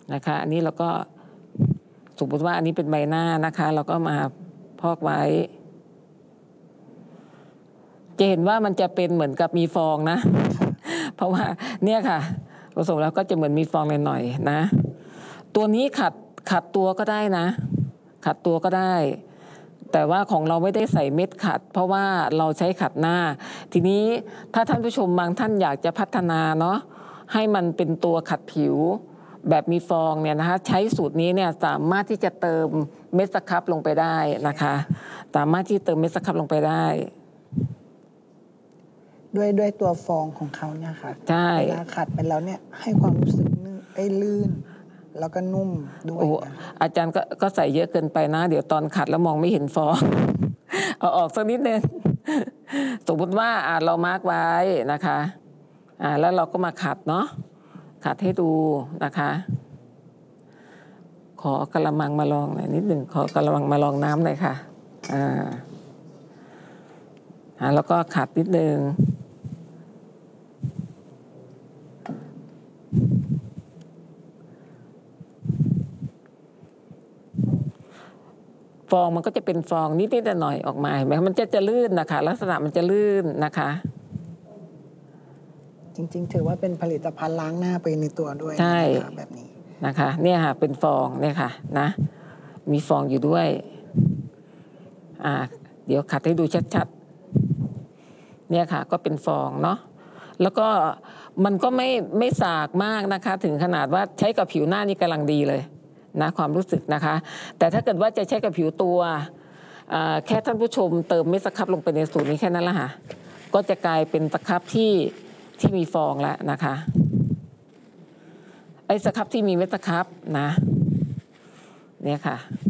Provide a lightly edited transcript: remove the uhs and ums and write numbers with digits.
นะคะอันนี้เราก็สมมติว่าอันนี้เป็นใบหน้านะคะเราก็มาพอกไว้จะเห็นว่ามันจะเป็นเหมือนกับมีฟองนะเพราะว่าเนี่ยค่ะผสมแล้วก็จะเหมือนมีฟองหน่อยๆนะตัวนี้ขัดตัวก็ได้นะขัดตัวก็ได้แต่ว่าของเราไม่ได้ใส่เม็ดขัดเพราะว่าเราใช้ขัดหน้าทีนี้ถ้าท่านผู้ชมบางท่านอยากจะพัฒนาเนาะให้มันเป็นตัวขัดผิวแบบมีฟองเนี่ยนะคะใช้สูตรนี้เนี่ยสามารถที่จะเติมเม็ดสครับลงไปได้นะคะสามารถที่เติมเม็ดสครับลงไปได้ด้วยตัวฟองของเขาเนี่ยค่ะใช่เวลาขัดไปแล้วเนี่ยให้ความรู้สึกลื่นแล้วก็นุ่มด้วยอาจารย์ก็ใส่เยอะเกินไปนะเดี๋ยวตอนขัดแล้วมองไม่เห็นฟองเอาออกสักนิดนึงสมมติว่าเรามาร์กไว้นะคะแล้วเราก็มาขัดเนาะขัดให้ดูนะคะขอกระมังมาลองหน่อยนิดหนึ่งขอกระมังมาลองน้ำหน่อยค่ะแล้วก็ขัดนิดนึงฟองมันก็จะเป็นฟองนิดๆหน่อยออกมาเห็นไหมมันจะลื่นนะคะลักษณะมันจะลื่นนะคะจริงๆถือว่าเป็นผลิตภัณฑ์ล้างหน้าไปในตัวด้วยใช่แบบนี้นะคะเนี่ยค่ะเป็นฟองเนี่ยค่ะนะมีฟองอยู่ด้วยเดี๋ยวขัดให้ดูชัดๆเนี่ยค่ะก็เป็นฟองเนาะแล้วก็มันก็ไม่สากมากนะคะถึงขนาดว่าใช้กับผิวหน้านี่กำลังดีเลยนะความรู้สึกนะคะแต่ถ้าเกิดว่าจะใช้กับผิวตัวแค่ท่านผู้ชมเติมเม็ดสครับลงไปในสูตรนี้แค่นั้นละค่ะก็จะกลายเป็นสครับที่มีฟองแล้วนะคะไอ้สครับที่มีเม็ดสครับนะเนี่ยค่ะ